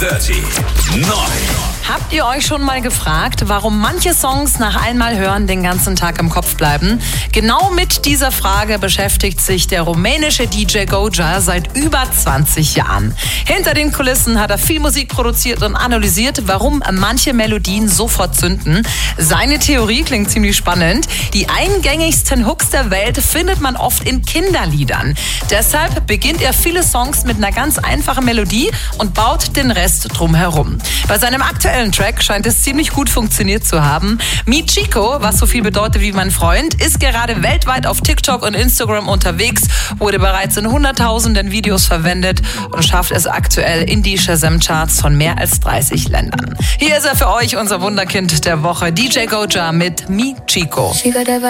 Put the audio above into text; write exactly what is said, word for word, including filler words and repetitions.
Dirty neun. Habt ihr euch schon mal gefragt, warum manche Songs nach einmal hören den ganzen Tag im Kopf bleiben? Genau mit dieser Frage beschäftigt sich der rumänische D J Goja seit über zwanzig Jahren. Hinter den Kulissen hat er viel Musik produziert und analysiert, warum manche Melodien sofort zünden. Seine Theorie klingt ziemlich spannend. Die eingängigsten Hooks der Welt findet man oft in Kinderliedern. Deshalb beginnt er viele Songs mit einer ganz einfachen Melodie und baut den Rest drumherum. Bei seinem aktuellen Track scheint es ziemlich gut funktioniert zu haben. Mi Chico, was so viel bedeutet wie mein Freund, ist gerade weltweit auf TikTok und Instagram unterwegs, wurde bereits in hunderttausenden Videos verwendet und schafft es aktuell in die Shazam-Charts von mehr als dreißig Ländern. Hier ist er für euch, unser Wunderkind der Woche, D J Goja mit Mi Chico.